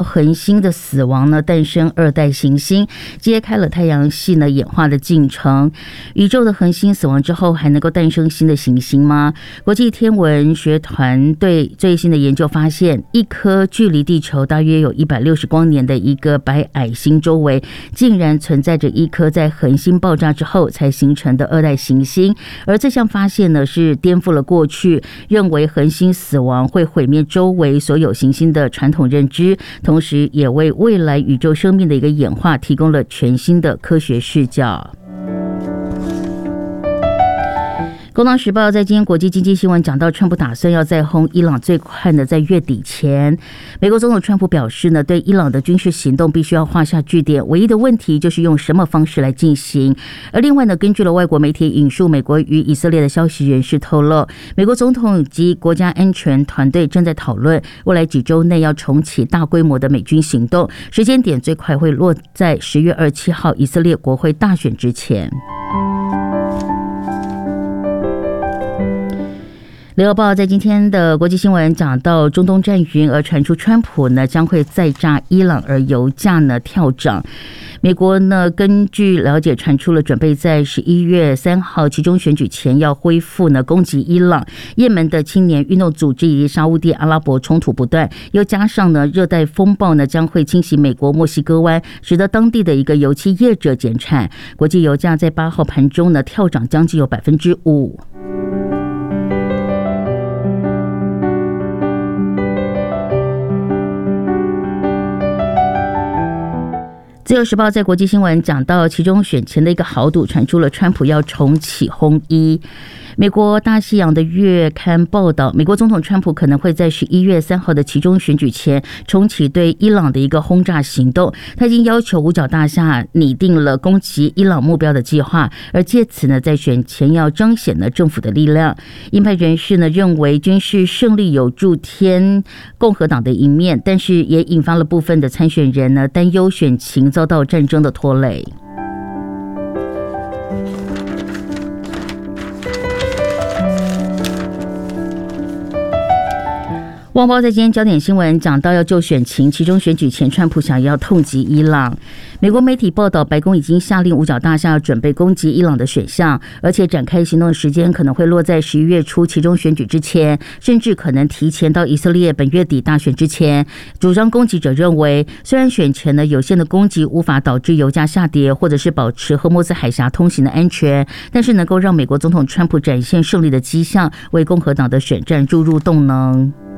恒星的死亡呢，诞生二代行星，揭开了太阳系呢演化的进程。宇宙的恒星死亡之后，还能够诞生新的行星吗？国际天文学团队最新的研究发现，一颗距离地球大约有160光年的一个白矮星周围，竟然存在着一颗在恒星爆炸之后才形成的二代行星。而这项发现呢，是颠覆了过去认为恒星死亡会毁灭周围所有行星的传统认知，同时也为未来宇宙生命的一个演化提供了全新的科学视角。工商时报在今天国际经济新闻讲到，川普打算要再轰伊朗，最快呢在月底前。美国总统川普表示呢，对伊朗的军事行动必须要画下句点，唯一的问题就是用什么方式来进行。而另外呢，根据了外国媒体引述美国与以色列的消息人士透露，美国总统及国家安全团队正在讨论未来几周内要重启大规模的美军行动，时间点最快会落在10月27号以色列国会大选之前。联合报在今天的国际新闻讲到，中东战云而传出川普呢将会再炸伊朗，而油价呢跳涨。美国呢根据了解传出了准备在11月3号期中选举前要恢复呢攻击伊朗。也门的青年运动组织以及沙烏地阿拉伯冲突不断，又加上呢热带风暴呢将会侵袭美国墨西哥湾，使得当地的一个油气业者减产。国际油价在8号盘中呢跳涨将近有 5%。自由时报在国际新闻讲到，其中选前的一个豪赌传出了川普要重启轰伊。美国大西洋的月刊报道，美国总统川普可能会在11月3号的期中选举前重启对伊朗的一个轰炸行动。他已经要求五角大厦拟定了攻击伊朗目标的计划，而借此呢，在选前要彰显了政府的力量。鹰派人士呢认为军事胜利有助添共和党的一面，但是也引发了部分的参选人呢担忧选情遭到战争的拖累。旺报在今天焦点新闻讲到要就选情，其中选举前川普想要痛击伊朗。美国媒体报道，白宫已经下令五角大厦准备攻击伊朗的选项，而且展开行动的时间可能会落在11月初其中选举之前，甚至可能提前到以色列本月底大选之前。主张攻击者认为，虽然选前的有限的攻击无法导致油价下跌，或者是保持荷默兹海峡通行的安全，但是能够让美国总统川普展现胜利的迹象，为共和党的选战注入动能。